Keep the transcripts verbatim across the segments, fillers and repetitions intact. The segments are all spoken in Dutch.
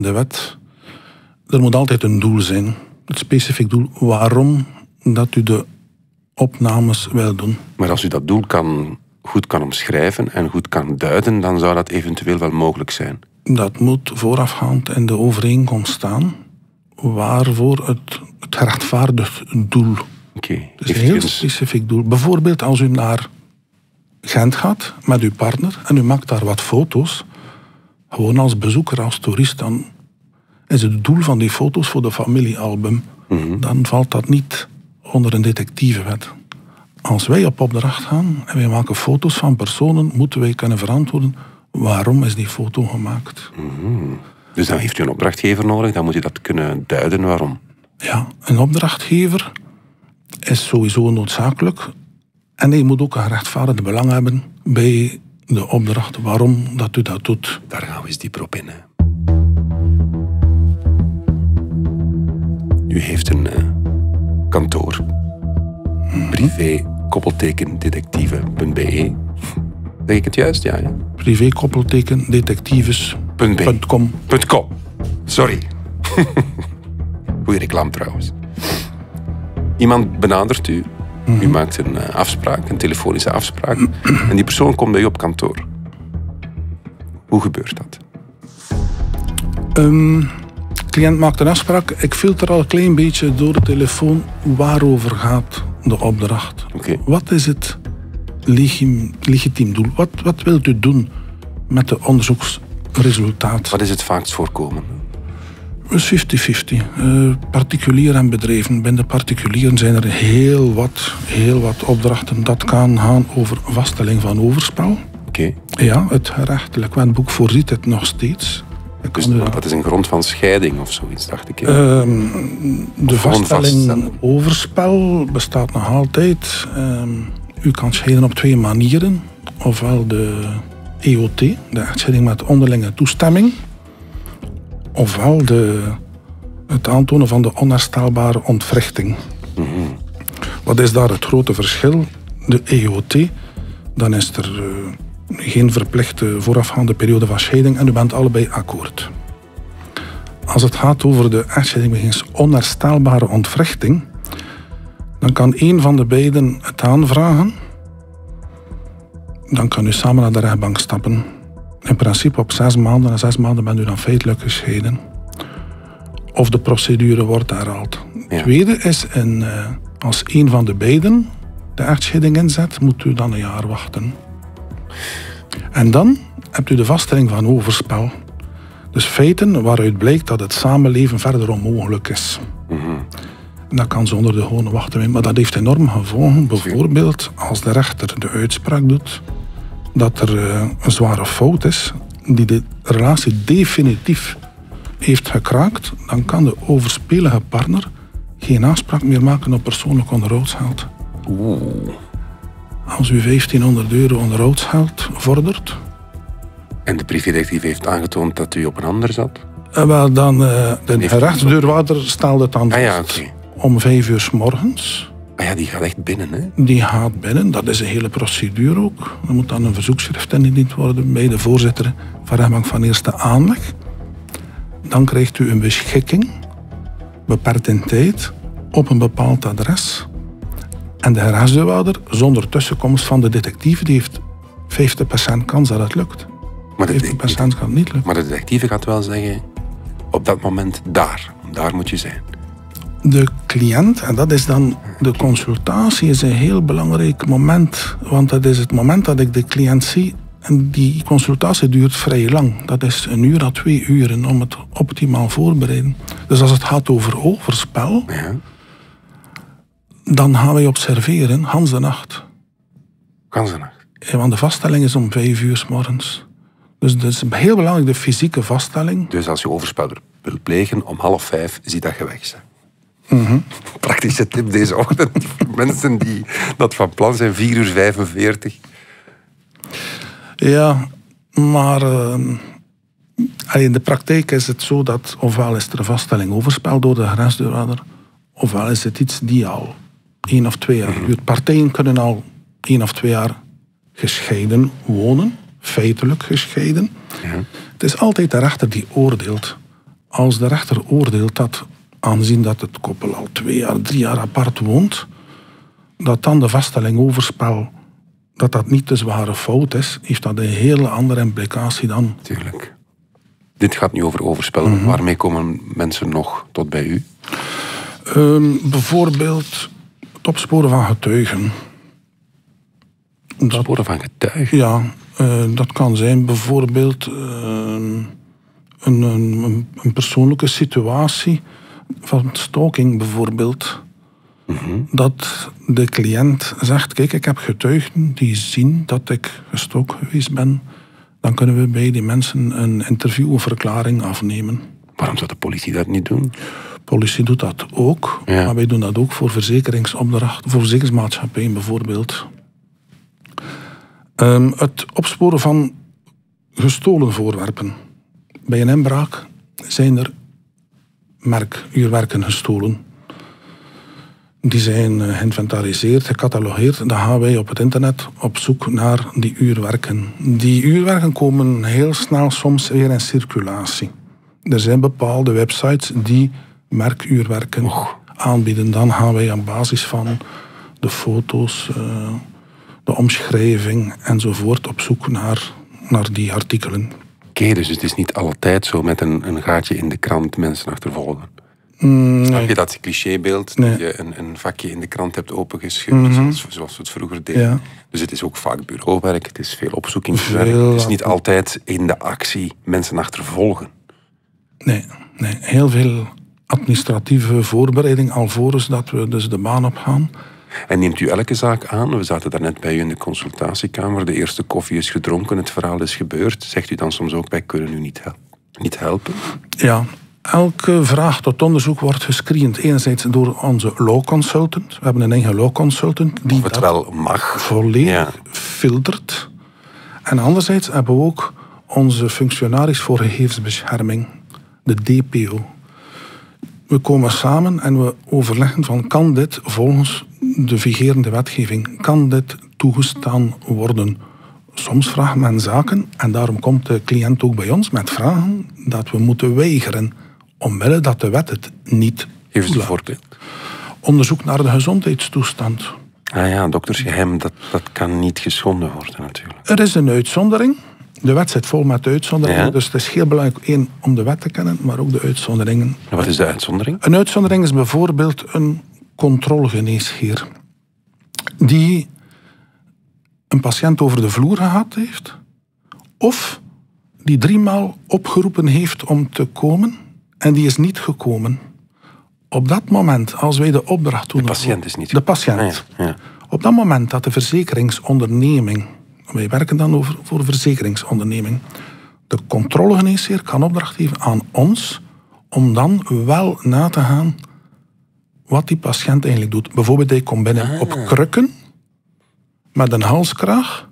de wet, er moet altijd een doel zijn. Het specifiek doel waarom dat u de opnames wil doen. Maar als u dat doel kan, goed kan omschrijven en goed kan duiden, dan zou dat eventueel wel mogelijk zijn. Dat moet voorafgaand in de overeenkomst staan waarvoor het, het gerechtvaardigd doel. Oké. Okay. Dus een heel eens... specifiek doel. Bijvoorbeeld als u naar Gent gaat met uw partner en u maakt daar wat foto's, gewoon als bezoeker, als toerist, dan is het doel van die foto's voor de familiealbum. Mm-hmm. Dan valt dat niet onder een detectivewet. Als wij op opdracht gaan en wij maken foto's van personen, moeten wij kunnen verantwoorden waarom is die foto gemaakt. Mm-hmm. Dus dan heeft u een opdrachtgever nodig, dan moet u dat kunnen duiden waarom. Ja, een opdrachtgever is sowieso noodzakelijk. En hij moet ook een gerechtvaardigd belang hebben bij de opdracht waarom dat u dat doet. Daar gaan we eens dieper op in. Hè. U heeft een uh, kantoor. Mm-hmm. Privé koppelteken detectieve punt b e. Zeg ik het juist? Ja. ja. Privé koppelteken detectives punt com. .com. Sorry. Goeie reclame trouwens. Iemand benadert u. Mm-hmm. U maakt een uh, afspraak, een telefonische afspraak. En die persoon komt bij u op kantoor. Hoe gebeurt dat? Um, de cliënt maakt een afspraak. Ik filter al een klein beetje door de telefoon waarover gaat de opdracht. Okay. Wat is het legitiem, legitiem doel? Wat, wat wilt u doen met de onderzoeksresultaat? Wat is het vaakst voorkomen? vijftig vijftig. Uh, particulier en bedrijven. Binnen de particulieren zijn er heel wat, heel wat opdrachten. Dat kan gaan over vaststelling van overspel. Oké. Okay. Ja, het gerechtelijk wetboek voorziet het nog steeds. Dus dat, dat is een grond van scheiding of zoiets, dacht ik. Uh, de vaststelling overspel bestaat nog altijd. Uh, u kan scheiden op twee manieren. Ofwel de E O T, de echtscheiding met onderlinge toestemming. Ofwel de, het aantonen van de onherstelbare ontwrichting. Mm-hmm. Wat is daar het grote verschil? De E O T, dan is er uh, geen verplichte voorafgaande periode van scheiding en u bent allebei akkoord. Als het gaat over de echtscheiding wegens onherstelbare ontwrichting, dan kan één van de beiden het aanvragen. Dan kan u samen naar de rechtbank stappen. In principe op zes maanden. En zes maanden bent u dan feitelijk gescheiden. Of de procedure wordt herhaald. Het ja. tweede is, in, uh, als een van de beiden de echtscheiding inzet, moet u dan een jaar wachten. En dan hebt u de vaststelling van overspel. Dus feiten waaruit blijkt dat het samenleven verder onmogelijk is. Mm-hmm. Dat kan zonder de gewone wachttermijn. Maar dat heeft enorm gevolgen. Bijvoorbeeld als de rechter de uitspraak doet dat er uh, een zware fout is die de relatie definitief heeft gekraakt, dan kan de overspelige partner geen aanspraak meer maken op persoonlijk onderhoudsgeld. Oeh. Als u vijftienhonderd euro onderhoudsgeld vordert. En de privédetectief heeft aangetoond dat u op een ander zat? Uh, wel, dan uh, de rechtsdeurwaarder stelde het aan ah, ja, okay. om vijf uur 's morgens. Ah ja, die gaat echt binnen, hè? Die gaat binnen, dat is een hele procedure ook. Er moet dan een verzoekschrift ingediend worden bij de voorzitter van rechtbank van eerste aanleg. Dan krijgt u een beschikking, beperkt in tijd, op een bepaald adres. En de rechtsdeurwaarder, zonder tussenkomst van de detectief, die heeft vijftig procent kans dat het lukt. Maar de vijftig procent kan het niet lukken. Maar de detectief gaat wel zeggen, op dat moment daar, daar moet je zijn. De cliënt, en dat is dan de consultatie, is een heel belangrijk moment. Want dat is het moment dat ik de cliënt zie. En die consultatie duurt vrij lang. Dat is een uur à twee uren om het optimaal voorbereiden. Dus als het gaat over overspel, ja. dan gaan wij observeren, Hans de nacht. Hans de nacht? Ja, want de vaststelling is om vijf uur 's morgens. Dus dat is heel belangrijk, de fysieke vaststelling. Dus als je overspel wil plegen, om half vijf zie dat je weg bent. Mm-hmm. Praktische tip deze ochtend voor mensen die dat van plan zijn, vier uur vijfenveertig. Ja, maar uh, in de praktijk is het zo dat ofwel is er een vaststelling overspel door de grensdeurwaarder, ofwel is het iets die al één of twee jaar duurt. Mm-hmm. Partijen kunnen al één of twee jaar gescheiden wonen, feitelijk gescheiden. Ja. Het is altijd de rechter die oordeelt. als de rechter oordeelt dat, aangezien dat het koppel al twee jaar, drie jaar apart woont, dat dan de vaststelling overspel, dat dat niet de zware fout is, heeft dat een hele andere implicatie dan. Tuurlijk. Dit gaat nu over overspel. Mm-hmm. Waarmee komen mensen nog tot bij u? Um, bijvoorbeeld het opsporen van getuigen. Opsporen van getuigen? Ja, uh, dat kan zijn bijvoorbeeld uh, een, een, een persoonlijke situatie van stalking bijvoorbeeld. Mm-hmm. Dat de cliënt zegt, kijk, ik heb getuigen die zien dat ik gestalkt geweest ben. Dan kunnen we bij die mensen een interview of verklaring afnemen. Waarom zou de politie dat niet doen? De politie doet dat ook, ja. Maar wij doen dat ook voor verzekeringsopdrachten, voor verzekeringsmaatschappijen bijvoorbeeld. Um, het opsporen van gestolen voorwerpen. Bij een inbraak zijn er merkuurwerken gestolen. Die zijn geïnventariseerd, gecatalogeerd. Dan gaan wij op het internet op zoek naar die uurwerken. Die uurwerken komen heel snel soms weer in circulatie. Er zijn bepaalde websites die merkuurwerken oh. aanbieden. Dan gaan wij op basis van de foto's, uh, de omschrijving enzovoort op zoek naar, naar die artikelen. Oké, okay, dus het is niet altijd zo met een, een gaatje in de krant mensen achtervolgen. Mm, nee. Heb je dat clichébeeld nee. dat je een, een vakje in de krant hebt opengescheurd, mm-hmm. zoals, zoals we het vroeger deden. Ja. Dus het is ook vaak bureauwerk, het is veel opzoekingswerk. Veel, het is niet altijd in de actie mensen achtervolgen. Nee, nee, heel veel administratieve voorbereiding alvorens dat we dus de baan op gaan. En neemt u elke zaak aan? We zaten daarnet bij u in de consultatiekamer, de eerste koffie is gedronken, het verhaal is gebeurd. Zegt u dan soms ook, wij kunnen u niet, hel- niet helpen? Ja. Elke vraag tot onderzoek wordt gescreend. Enerzijds door onze law consultant. We hebben een eigen law consultant die of het dat wel mag. volledig ja. filtert. En anderzijds hebben we ook onze functionaris voor gegevensbescherming, de D P O. We komen samen en we overleggen van, kan dit volgens de vigerende wetgeving, kan dit toegestaan worden? Soms vraagt men zaken en daarom komt de cliënt ook bij ons met vragen dat we moeten weigeren, omwille dat de wet het niet Geef eens een voorbeeld. Onderzoek naar de gezondheidstoestand. Ah ja, doktersgeheim, dat, dat kan niet geschonden worden natuurlijk. Er is een uitzondering. De wet zit vol met uitzonderingen, ja. Dus het is heel belangrijk, één, om de wet te kennen, maar ook de uitzonderingen. En wat is de uitzondering? Een uitzondering is bijvoorbeeld een controlegeneesheer die een patiënt over de vloer gehad heeft, of die driemaal opgeroepen heeft om te komen en die is niet gekomen. Op dat moment, als wij de opdracht doen... De patiënt is niet De patiënt. Ja, ja. Op dat moment dat de verzekeringsonderneming... Wij werken dan over, voor de verzekeringsonderneming. De controlegeneesheer kan opdracht geven aan ons om dan wel na te gaan wat die patiënt eigenlijk doet. Bijvoorbeeld, hij komt binnen ah. op krukken met een halskraag.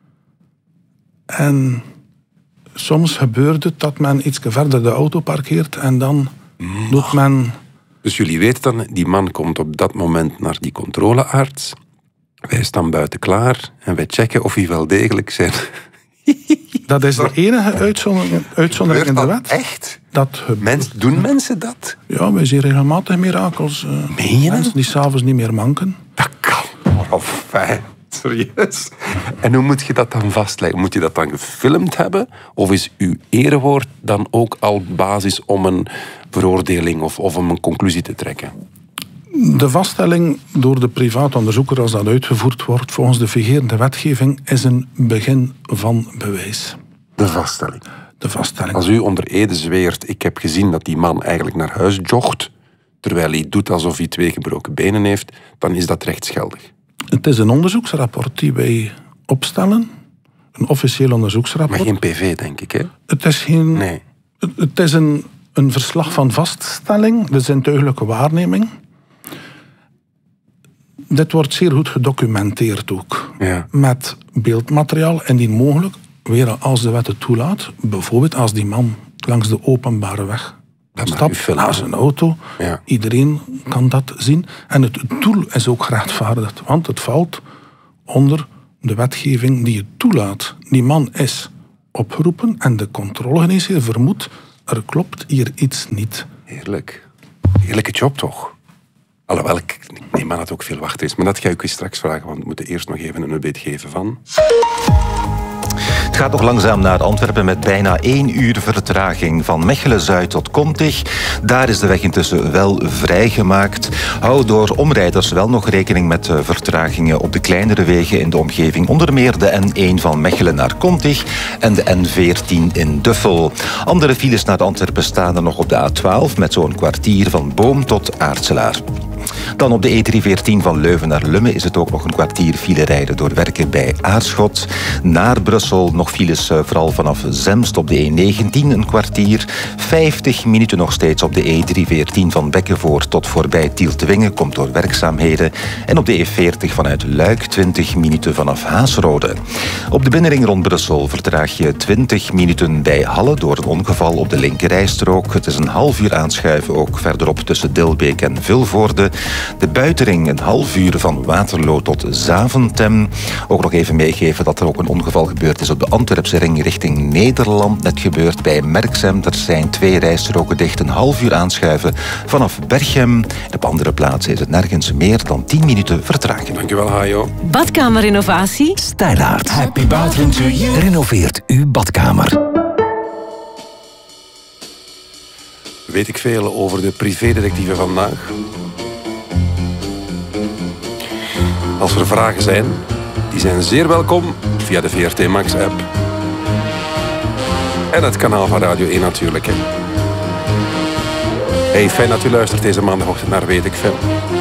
En soms gebeurt het dat men iets verder de auto parkeert en dan mm. doet men... Dus jullie weten dan, die man komt op dat moment naar die controlearts. Wij staan buiten klaar en wij checken of hij wel degelijk zijn. Dat is de enige uitzondering, uitzondering in de wet. Echt? Dat Mens, doen mensen dat? Ja, wij zien regelmatig mirakels. Uh, Meen je mensen die s'avonds niet meer manken. Dat kan. Oh, fijn. Serieus. En hoe moet je dat dan vastleggen? Moet je dat dan gefilmd hebben? Of is uw erewoord dan ook al basis om een veroordeling of, of om een conclusie te trekken? De vaststelling door de privaat onderzoeker, als dat uitgevoerd wordt volgens de vigerende wetgeving, is een begin van bewijs. De vaststelling? De vaststelling. Als u onder ede zweert, ik heb gezien dat die man eigenlijk naar huis jogt, terwijl hij doet alsof hij twee gebroken benen heeft, dan is dat rechtsgeldig. Het is een onderzoeksrapport die wij opstellen. Een officieel onderzoeksrapport. Maar geen P V, denk ik, hè? Het is geen... Nee. Het, het is een, een verslag van vaststelling, de zintuigelijke waarneming. Dit wordt zeer goed gedocumenteerd ook. Ja. Met beeldmateriaal, indien mogelijk, weer als de wet het toelaat. Bijvoorbeeld als die man langs de openbare weg stapt, naar zijn auto. Ja. Iedereen kan dat zien. En het doel is ook gerechtvaardigd, want het valt onder de wetgeving die het toelaat. Die man is opgeroepen en de controlegeneesheer vermoedt er klopt hier iets niet. Heerlijk. Heerlijke job toch? Alhoewel, ik neem aan dat het ook veel wachten is. Maar dat ga ik u straks vragen, want we moeten eerst nog even een update geven van... Het gaat nog langzaam naar Antwerpen met bijna één uur vertraging van Mechelen-Zuid tot Kontig. Daar is de weg intussen wel vrijgemaakt. Hou door omrijders wel nog rekening met vertragingen op de kleinere wegen in de omgeving. Onder meer de N één van Mechelen naar Kontig en de N veertien in Duffel. Andere files naar Antwerpen staan er nog op de A twaalf met zo'n kwartier van Boom tot Aartselaar. Dan op de E driehonderdveertien van Leuven naar Lummen is het ook nog een kwartier file rijden door werken bij Aarschot. Naar Brussel nog files vooral vanaf Zemst op de E negentien een kwartier. vijftig minuten nog steeds op de E driehonderdveertien van Bekkenvoort tot voorbij Tieltwingen, komt door werkzaamheden. En op de E veertig vanuit Luik twintig minuten vanaf Haasrode. Op de binnenring rond Brussel vertraag je twintig minuten bij Halle door een ongeval op de linkerrijstrook. Het is een half uur aanschuiven ook verderop tussen Dilbeek en Vilvoorde. De buitenring een half uur van Waterloo tot Zaventem. Ook nog even meegeven dat er ook een ongeval gebeurd is op de Antwerpse ring richting Nederland. Net gebeurd bij Merksem. Er zijn twee rijstroken dicht, een half uur aanschuiven vanaf Berchem. En op andere plaatsen is het nergens meer dan tien minuten vertraging. Dankjewel, Hajo. Badkamerrenovatie? Stylaert. Happy bathroom to you. Renoveert uw badkamer. Weet ik veel over de privédetectieven vandaag? Als er vragen zijn, die zijn zeer welkom via de V R T Max app. En het kanaal van Radio één natuurlijk. Hè. Hey, fijn dat u luistert deze maandagochtend naar Weet ik veel.